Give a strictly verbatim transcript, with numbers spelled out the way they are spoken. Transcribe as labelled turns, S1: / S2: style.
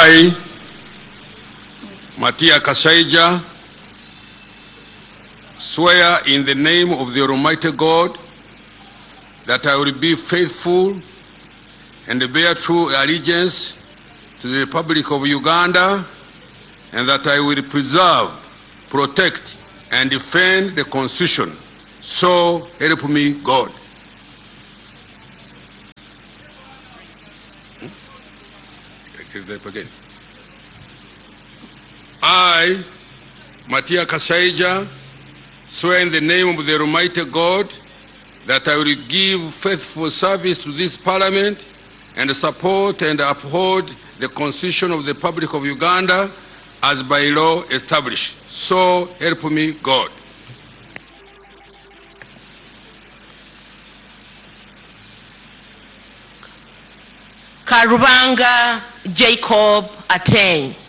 S1: I, Matia Kasaija, swear in the name of the Almighty God that I will be faithful and bear true allegiance to the Republic of Uganda, and that I will preserve, protect, and defend the Constitution. So help me God. Again. I, Matia Kasaija, swear in the name of the Almighty God that I will give faithful service to this Parliament and support and uphold the Constitution of the Republic of Uganda as by law established. So help me God.
S2: Karubanga Jacob Ateng.